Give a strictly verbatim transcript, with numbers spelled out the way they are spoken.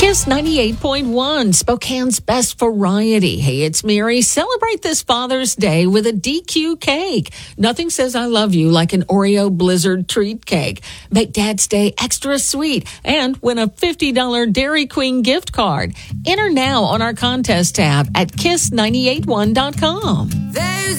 Kiss ninety-eight point one, Spokane's best variety. Hey, it's Mary. Celebrate this Father's Day with a D Q cake. Nothing says I love you like an Oreo Blizzard treat cake. Make Dad's Day extra sweet and win a fifty dollars Dairy Queen gift card. Enter now on our contest tab at kiss nine eight one dot com.